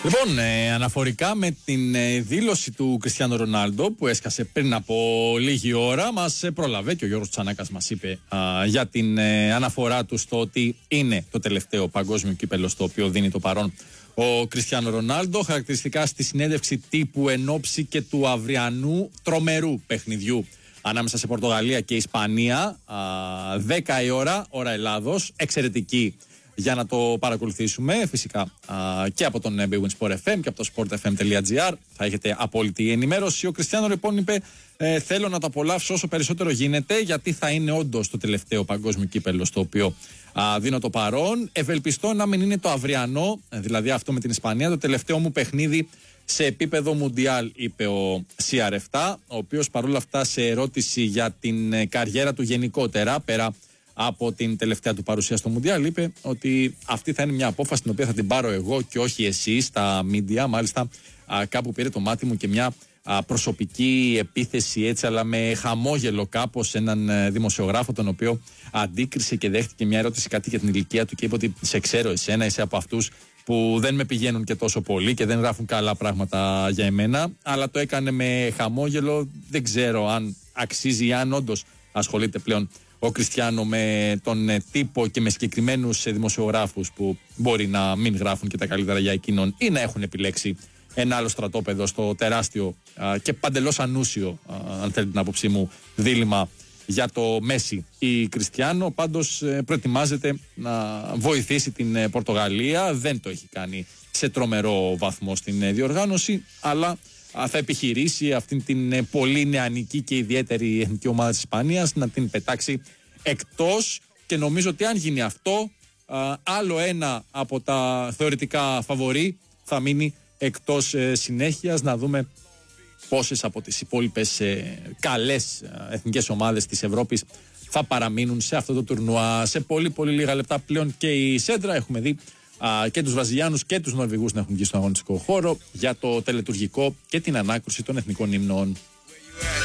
Λοιπόν, αναφορικά με την δήλωση του Κριστιάνο Ρονάλντο που έσκασε πριν από λίγη ώρα, μας πρόλαβε και ο Γιώργος Τσανάκας μας είπε για την αναφορά του στο ότι είναι το τελευταίο παγκόσμιο κύπελλο στο οποίο δίνει το παρόν ο Κριστιάνο Ρονάλντο. Χαρακτηριστικά στη συνέντευξη τύπου εν ώψη και του αυριανού τρομερού παιχνιδιού ανάμεσα σε Πορτογαλία και Ισπανία, 10 η ώρα Ελλάδος, εξαιρετική για να το παρακολουθήσουμε φυσικά και από τον Big Win Sport FM και από το sportfm.gr θα έχετε απόλυτη ενημέρωση. Ο Κριστιάνο λοιπόν είπε θέλω να το απολαύσω όσο περισσότερο γίνεται, γιατί θα είναι όντως το τελευταίο παγκόσμιο κύπελλο στο οποίο δίνω το παρόν. Ευελπιστώ να μην είναι το αυριανό, δηλαδή αυτό με την Ισπανία, το τελευταίο μου παιχνίδι σε επίπεδο Μουντιάλ, είπε ο CR7, ο οποίος παρόλα αυτά σε ερώτηση για την καριέρα του γενικότερα πέρα από την τελευταία του παρουσία στο Μουντιάλ, είπε ότι αυτή θα είναι μια απόφαση την οποία θα την πάρω εγώ και όχι εσείς στα μίντια. Μάλιστα κάπου πήρε το μάτι μου και μια προσωπική επίθεση, έτσι, αλλά με χαμόγελο κάπως, έναν δημοσιογράφο τον οποίο αντίκρισε και δέχτηκε μια ερώτηση κάτι για την ηλικία του και είπε ότι σε ξέρω εσένα, είσαι από αυτούς που δεν με πηγαίνουν και τόσο πολύ και δεν γράφουν καλά πράγματα για εμένα, αλλά το έκανε με χαμόγελο. Δεν ξέρω αν αξίζει ή αν όντως ασχολείται πλέον ο Κριστιάνο με τον τύπο και με συγκεκριμένους δημοσιογράφους που μπορεί να μην γράφουν και τα καλύτερα για εκείνον ή να έχουν επιλέξει ένα άλλο στρατόπεδο στο τεράστιο και παντελώς ανούσιο, αν θέλετε την άποψή μου, δίλημμα για το Μέση ή Κριστιάνο. Πάντως προετοιμάζεται να βοηθήσει την Πορτογαλία. Δεν το έχει κάνει σε τρομερό βαθμό στην διοργάνωση, αλλά θα επιχειρήσει αυτήν την πολύ νεανική και ιδιαίτερη εθνική ομάδα της Ισπανίας να την πετάξει εκτός, και νομίζω ότι αν γίνει αυτό, άλλο ένα από τα θεωρητικά φαβορί θα μείνει εκτός συνέχειας. Να δούμε πόσες από τις υπόλοιπες καλές εθνικές ομάδες της Ευρώπης θα παραμείνουν σε αυτό το τουρνουά. Σε πολύ πολύ λίγα λεπτά πλέον και η Σέντρα. Έχουμε δει και τους Βραζιλιάνους και τους Νορβηγούς να έχουν βγει στον αγωνιστικό χώρο για το τελετουργικό και την ανάκρουση των εθνικών ύμνων.